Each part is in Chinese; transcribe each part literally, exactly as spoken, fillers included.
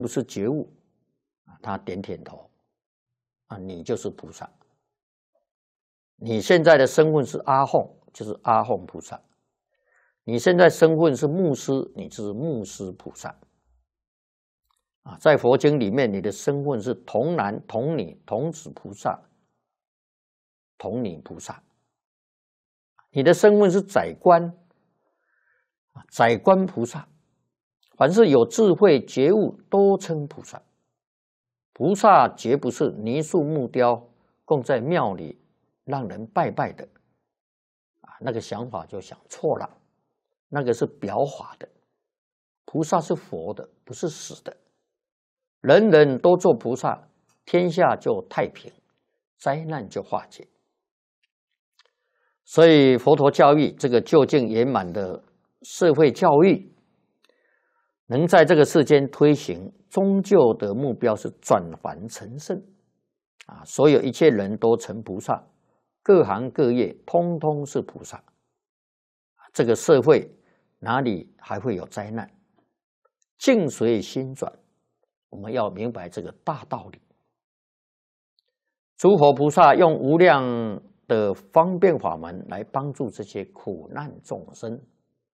不是觉悟啊，他点点头啊，你就是菩萨。你现在的身份是阿訇，就是阿訇菩萨；你现在身份是木师，你就是木师菩萨。啊，在佛经里面，你的身份是童男、童女、童子菩萨、童女菩萨。你的身份是宰官，宰官菩萨。凡是有智慧觉悟，都称菩萨。菩萨绝不是泥塑木雕，供在庙里让人拜拜的。啊，那个想法就想错了，那个是表法的。菩萨是佛的，不是死的。人人都做菩萨，天下就太平，灾难就化解。所以佛陀教育这个究竟圆满的社会教育，能在这个世间推行，终究的目标是转凡成圣啊！所有一切人都成菩萨，各行各业通通是菩萨。这个社会哪里还会有灾难？境随心转，我们要明白这个大道理。诸佛菩萨用无量的方便法门来帮助这些苦难众生。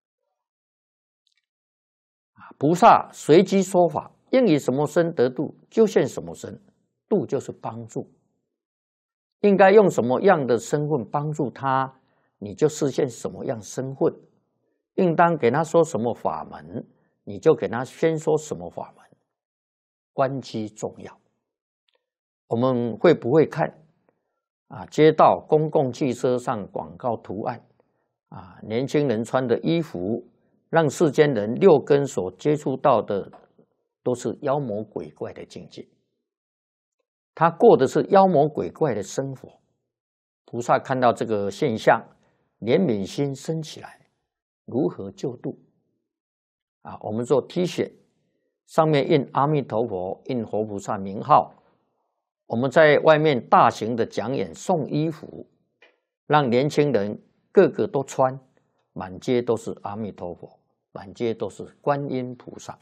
菩萨随机说法，应以什么身得度，就现什么身。度就是帮助，应该用什么样的身份帮助他，你就实现什么样身份。应当给他说什么法门，你就给他先说什么法门。关机重要。我们会不会看啊？街道、公共汽车上广告图案啊，年轻人穿的衣服，让世间人六根所接触到的都是妖魔鬼怪的境界。他过的是妖魔鬼怪的生活。菩萨看到这个现象，怜悯心升起来，如何救度？啊，我们做 T 恤，上面印阿弥陀佛，印活菩萨名号。我们在外面大型的讲演送衣服，让年轻人个个都穿，满街都是阿弥陀佛，满街都是观音菩萨。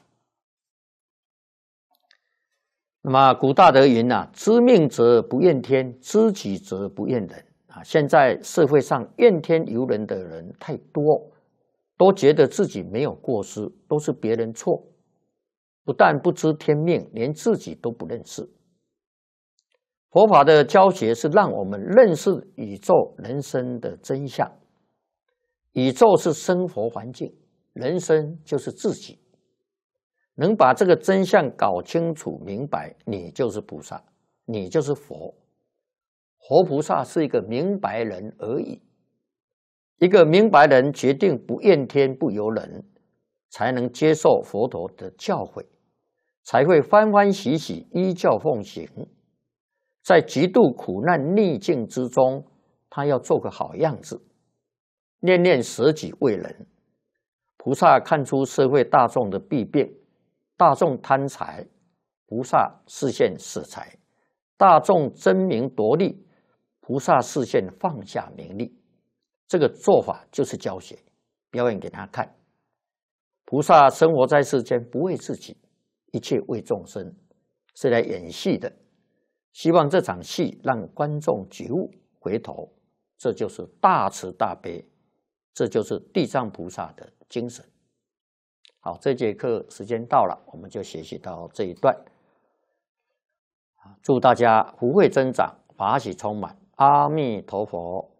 那么古大德云啊，知命则不怨天，知己则不怨人啊。现在社会上怨天尤人的人太多，都觉得自己没有过失，都是别人错，不但不知天命，连自己都不认识。佛法的教学是让我们认识宇宙人生的真相。宇宙是生活环境，人生就是自己。能把这个真相搞清楚明白，你就是菩萨，你就是佛。活菩萨是一个明白人而已。一个明白人决定不怨天不尤人，才能接受佛陀的教诲，才会欢欢喜喜依教奉行。在极度苦难逆境之中，他要做个好样子，念念舍己为人。菩萨看出社会大众的弊病，大众贪财，菩萨示现舍财；大众争名夺利，菩萨示现放下名利。这个做法就是教学，表演给他看。菩萨生活在世间，不为自己，一切为众生，是来演戏的。希望这场戏让观众觉悟回头，这就是大慈大悲，这就是地藏菩萨的精神。好，这节课时间到了，我们就学习到这一段。祝大家福慧增长，法喜充满。阿弥陀佛。